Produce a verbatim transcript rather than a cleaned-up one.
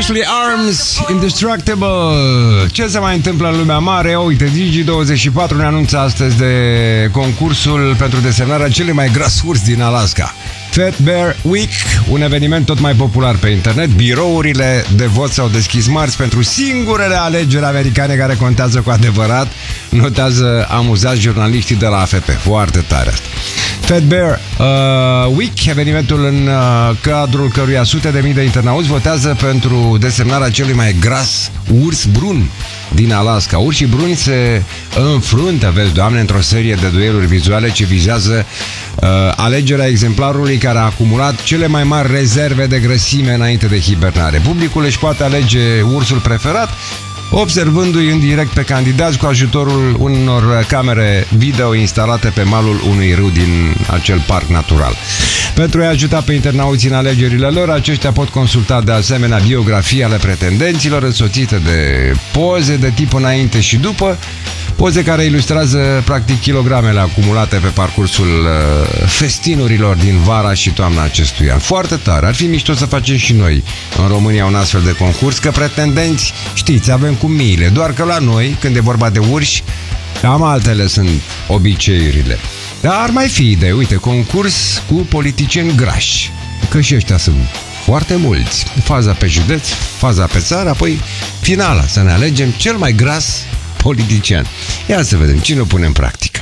Ashley Arms, Indestructible. Ce se mai întâmplă în lumea mare? Uite, Digi douăzeci și patru ne anunță astăzi de concursul pentru desemnarea celui mai gras urs din Alaska. Fat Bear Week, un eveniment tot mai popular pe internet. Birourile de vot s-au deschis marți pentru singurele alegeri americane care contează cu adevărat, notează amuzat jurnaliștii de la A F P. Foarte tare asta. Fat Bear uh, Week, evenimentul în uh, cadrul căruia sute de mii de internauți votează pentru desemnarea celui mai gras urs brun din Alaska. Urșii bruni se înfruntă, vezi, Doamne, într-o serie de dueluri vizuale ce vizează uh, alegerea exemplarului care a acumulat cele mai mari rezerve de grăsime înainte de hibernare. Publicul își poate alege ursul preferat observându-i în direct pe candidați cu ajutorul unor camere video instalate pe malul unui râu din acel parc natural. Pentru a-i ajuta pe internauții în alegerile lor, aceștia pot consulta de asemenea biografii ale pretendenților însoțite de poze de tip înainte și după, poze care ilustrează practic kilogramele acumulate pe parcursul uh, festinurilor din vara și toamna acestui an. Foarte tare, ar fi mișto să facem și noi în România un astfel de concurs, că pretendenți, știți, avem cu miile, doar că la noi, când e vorba de urși, cam altele sunt obiceiurile. Dar ar mai fi idei, uite, concurs cu politicieni grași, că și ăștia sunt foarte mulți. Faza pe județ, faza pe țară, apoi finala, să ne alegem cel mai gras politician. Ia să vedem cine o pune în practică.